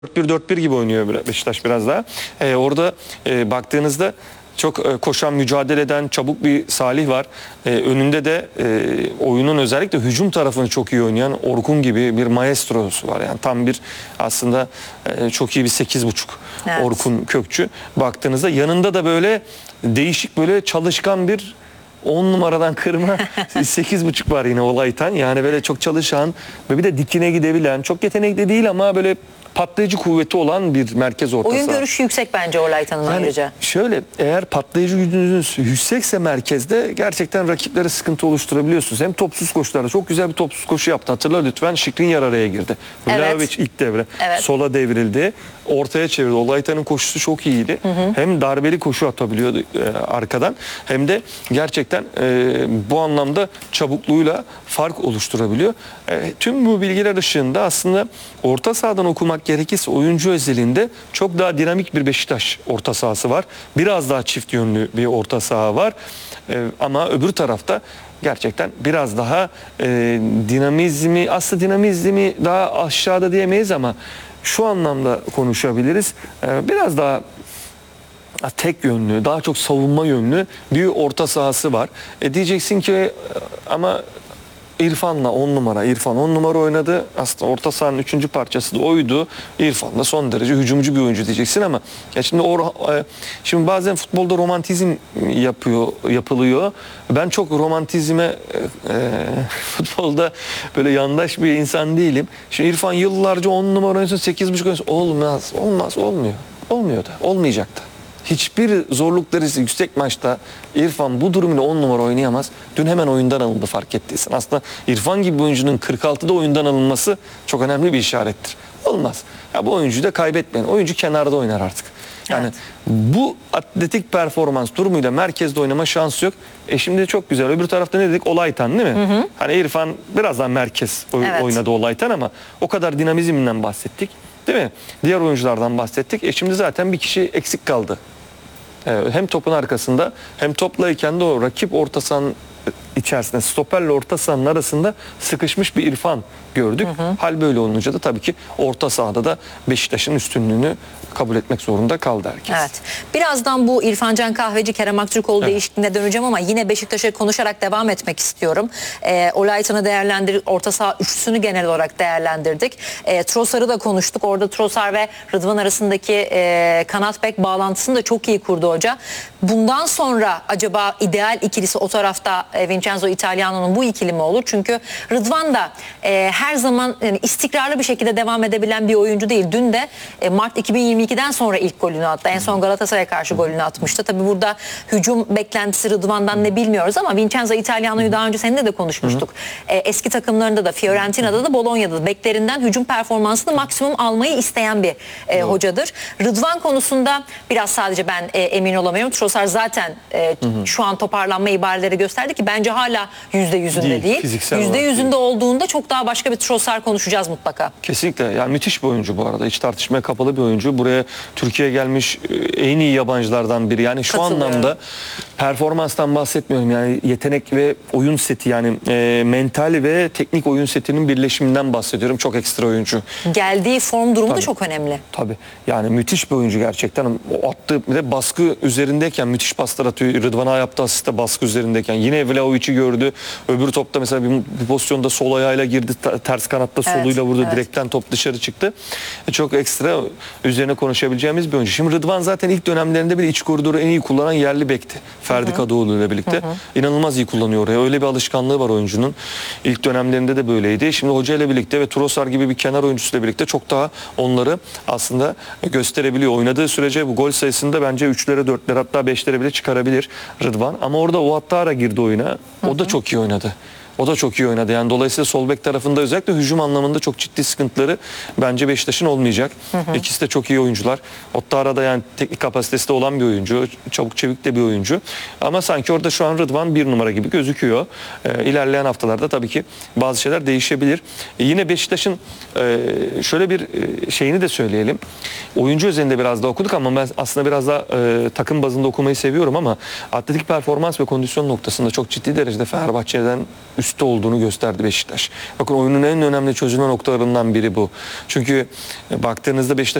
4-1-4-1 gibi oynuyor Beşiktaş biraz daha. Orada baktığınızda çok koşan, mücadele eden, çabuk bir Salih var. Önünde de oyunun özellikle hücum tarafını çok iyi oynayan Orkun gibi bir maestrosu var. Yani tam bir aslında çok iyi bir 8.5 evet. Orkun Kökçü. Baktığınızda yanında da böyle değişik, böyle çalışkan bir 10 numaradan kırma 8.5 var yine Olaytan. Yani böyle çok çalışan ve bir de dikine gidebilen, çok yetenekli değil ama böyle patlayıcı kuvveti olan bir merkez orta saha. Oyun görüşü yüksek bence Olaytan'ın yani ayrıca. Şöyle, eğer patlayıcı gücünüz yüksekse merkezde gerçekten rakiplere sıkıntı oluşturabiliyorsunuz. Hem topsuz koşularda çok güzel bir topsuz koşu yaptı. Hatırla lütfen, Skriniar araya girdi. Vlahovic evet. ilk devre evet. sola devrildi. Ortaya çevirdi. Olaytan'ın koşusu çok iyiydi. Hem darbeli koşu atabiliyordu arkadan, hem de gerçekten bu anlamda çabukluğuyla fark oluşturabiliyor. Tüm bu bilgiler ışığında aslında orta sahadan okumak gerekirse oyuncu özelinde çok daha dinamik bir Beşiktaş orta sahası var. Biraz daha çift yönlü bir orta saha var. Ama öbür tarafta gerçekten biraz daha dinamizmi daha aşağıda diyemeyiz ama şu anlamda konuşabiliriz. Biraz daha tek yönlü, daha çok savunma yönlü bir orta sahası var. Diyeceksin ki ama İrfan'la 10 numara. İrfan 10 numara oynadı. Aslında orta sahanın 3. parçası da oydu. İrfan da son derece hücumcu bir oyuncu diyeceksin ama ya şimdi bazen futbolda romantizm yapılıyor. Ben çok romantizme futbolda böyle yandaş bir insan değilim. Şimdi İrfan yıllarca 10 numara oynasın, 8.5 oynasın. Olmuyor. Olmuyor da. Olmayacak da. Hiçbir zorluk derecesi yüksek maçta İrfan bu durumuyla 10 numara oynayamaz. Dün hemen oyundan alındı, fark ettiysen. Aslında İrfan gibi bir oyuncunun 46'da oyundan alınması çok önemli bir işarettir. Olmaz. Ya bu oyuncuyu da kaybetmeyin. Oyuncu kenarda oynar artık. Yani evet. Bu atletik performans durumuyla merkezde oynama şansı yok. Şimdi çok güzel. Öbür tarafta ne dedik? Olaytan değil mi? Hani İrfan biraz daha merkez evet. oynadı Olaytan ama o kadar dinamizminden bahsettik. Değil mi? Diğer oyunculardan bahsettik. Şimdi zaten bir kişi eksik kaldı. Hem topun arkasında hem toplayken de o rakip orta sahanın içerisinde, stoperle orta sahanın arasında sıkışmış bir İrfan gördük. Hal böyle olunca da tabii ki orta sahada da Beşiktaş'ın üstünlüğünü kabul etmek zorunda kaldı herkes. Evet. Birazdan bu İrfan Can Kahveci, Kerem Aktürkoğlu evet. değişikliğine döneceğim ama yine Beşiktaş'a konuşarak devam etmek istiyorum. Olaytan'ı değerlendirdik. Orta saha üçlüsünü genel olarak değerlendirdik. Trossard'ı da konuştuk. Orada Trossard ve Rıdvan arasındaki kanat bek bağlantısını da çok iyi kurdu hoca. Bundan sonra acaba ideal ikilisi o tarafta Vincenzo Italiano'nun bu ikili mi olur? Çünkü Rıdvan da her zaman istikrarlı bir şekilde devam edebilen bir oyuncu değil. Dün de Mart 2022'den sonra ilk golünü attı. En son Galatasaray'a karşı golünü atmıştı. Tabii burada hücum beklentisi Rıdvan'dan ne bilmiyoruz ama Vincenzo Italiano'yu daha önce seninle de konuşmuştuk. Eski takımlarında da, Fiorentina'da da, Bolonya'da da beklerinden hücum performansını maksimum almayı isteyen bir hocadır. Rıdvan konusunda biraz sadece ben emin olamıyorum. Trossard zaten şu an toparlanma ibareleri gösterdi ki bence hala %100'ünde değil. %100'ünde olduğunda çok daha başka bir Trossard konuşacağız mutlaka. Kesinlikle. Yani müthiş bir oyuncu bu arada. Hiç tartışmaya kapalı bir oyuncu. Buraya Türkiye'ye gelmiş en iyi yabancılardan biri. Yani şu anlamda performanstan bahsetmiyorum. Yani yetenek ve oyun seti, yani mental ve teknik oyun setinin birleşiminden bahsediyorum. Çok ekstra oyuncu. Geldiği form durumu da çok önemli. Tabii. Yani müthiş bir oyuncu gerçekten. O attığı bir de baskı üzerindeyken müthiş paslar atıyor. Rıdvan'a yaptığı asiste baskı üzerindeyken. Yine Vlahovic'i gördü. Öbür topta mesela bir pozisyonda sol ayağıyla girdi. Ters kanatta soluyla vurdu. Evet. Direkten top dışarı çıktı. Çok ekstra üzerine konuşabileceğimiz bir oyuncu. Şimdi Rıdvan zaten ilk dönemlerinde bir iç koridoru en iyi kullanan yerli bekti. Ferdi Kadıoğlu ile birlikte. İnanılmaz iyi kullanıyor oraya. Öyle bir alışkanlığı var oyuncunun. İlk dönemlerinde de böyleydi. Şimdi hoca ile birlikte ve Trossard gibi bir kenar oyuncusuyla birlikte çok daha onları aslında gösterebiliyor. Oynadığı sürece bu gol sayısında bence 3'lere, 4'lere, hatta 5'lere bile çıkarabilir Rıdvan. Ama orada Ouattara girdi oyuna. O da çok iyi oynadı. O da çok iyi oynadı. Yani dolayısıyla sol bek tarafında özellikle hücum anlamında çok ciddi sıkıntıları bence Beşiktaş'ın olmayacak. İkisi de çok iyi oyuncular. Ouattara da yani teknik kapasitesi de olan bir oyuncu. Çabuk çevik de bir oyuncu. Ama sanki orada şu an Rıdvan bir numara gibi gözüküyor. İlerleyen haftalarda tabii ki bazı şeyler değişebilir. Yine Beşiktaş'ın şöyle bir şeyini de söyleyelim. Oyuncu özelinde biraz da okuduk ama ben aslında biraz da takım bazında okumayı seviyorum ama atletik performans ve kondisyon noktasında çok ciddi derecede Fenerbahçe'den üstte olduğunu gösterdi Beşiktaş. Bakın oyunun en önemli çözülme noktalarından biri bu. Çünkü baktığınızda Beşiktaş